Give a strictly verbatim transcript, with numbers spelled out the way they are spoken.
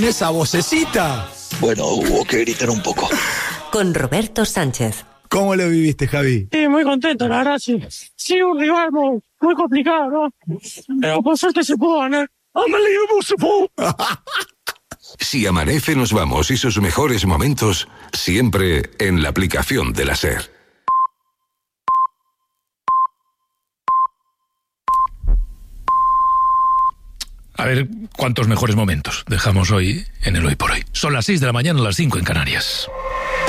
¿Esa vocecita? Bueno, hubo que gritar un poco. Con Roberto Sánchez. ¿Cómo lo viviste, Javi? Sí, muy contento, la verdad, sí. Sí, un rival muy, muy complicado, ¿no? Pero por suerte se pudo ganar. Unbelievable support. Si amanece, nos vamos y sus mejores momentos siempre en la aplicación de la SER. A ver cuántos mejores momentos dejamos hoy en el Hoy por Hoy. Son las seis de la mañana, las cinco en Canarias.